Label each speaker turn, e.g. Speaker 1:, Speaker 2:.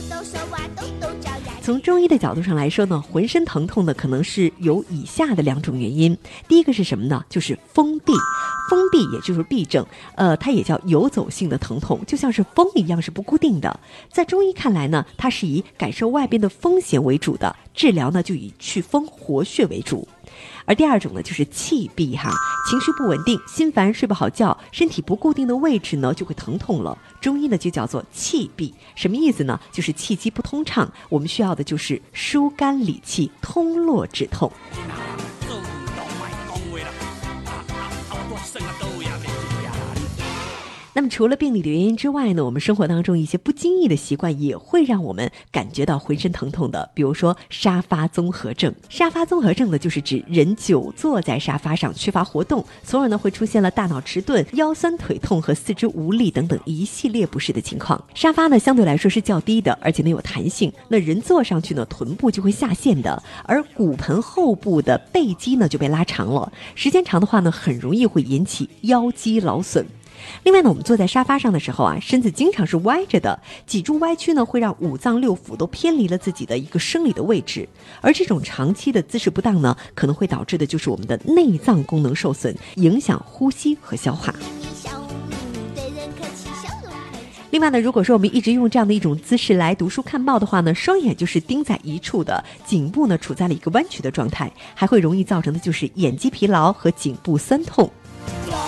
Speaker 1: 从中医的角度上来说呢，浑身疼痛的可能是有以下的2种原因。第一个是什么呢？就是风痹。风痹也就是痹症，它也叫游走性的疼痛，就像是风一样是不固定的。在中医看来呢，它是以感受外边的风险为主的，治疗呢就以祛风活血为主。而第2种呢就是气痹哈，情绪不稳定，心烦，睡不好觉，身体不固定的位置呢就会疼痛了。中医呢就叫做气痹，什么意思呢？就是气机不通畅，我们需要的就是疏肝理气，通络止痛。那么除了病理的原因之外呢，我们生活当中一些不经意的习惯也会让我们感觉到浑身疼痛的，比如说沙发综合症。沙发综合症呢，就是指人久坐在沙发上缺乏活动，从而呢会出现了大脑迟钝、腰酸腿痛和四肢无力等等一系列不适的情况。沙发呢相对来说是较低的，而且呢有弹性，那人坐上去呢臀部就会下陷的，而骨盆后部的背肌呢就被拉长了，时间长的话呢很容易会引起腰肌劳损。另外呢，我们坐在沙发上的时候啊，身子经常是歪着的，脊柱歪曲呢，会让5脏6腑都偏离了自己的一个生理的位置，而这种长期的姿势不当呢，可能会导致的就是我们的内脏功能受损，影响呼吸和消化。另外呢，如果说我们一直用这样的一种姿势来读书看报的话呢，双眼就是盯在一处的，颈部呢处在了一个弯曲的状态，还会容易造成的就是眼肌疲劳和颈部酸痛。